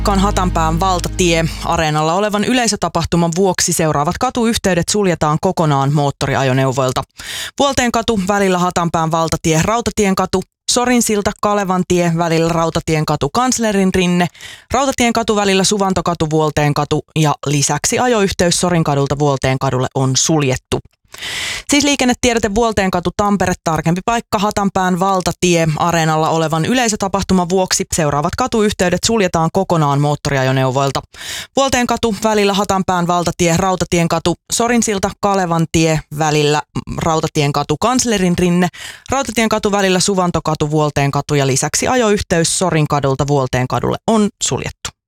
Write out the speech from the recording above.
Hatanpään valtatie. Areenalla olevan yleisötapahtuman vuoksi seuraavat katuyhteydet suljetaan kokonaan moottoriajoneuvoilta. Vuolteenkatu välillä Hatanpään valtatie Rautatienkatu, Sorinsilta Kalevantie välillä Rautatienkatu Kanslerinrinne, Rautatienkatu välillä Suvantokatu Vuolteenkatu ja lisäksi ajoyhteys Sorinkadulta Vuolteenkadulle on suljettu. Siis liikennetiedote Vuolteenkatu Tampere, tarkempi paikka Hatanpään valtatie. Areenalla olevan yleisötapahtuman vuoksi seuraavat katuyhteydet suljetaan kokonaan moottoriajoneuvoilta. Vuolteenkatu välillä Hatanpään valtatie Rautatienkatu, Sorinsilta Kalevantie välillä Rautatienkatu Kanslerinrinne, Rautatienkatu välillä Suvantokatu Vuolteenkatu ja lisäksi ajoyhteys Sorinkadulta Vuolteenkadulle on suljettu.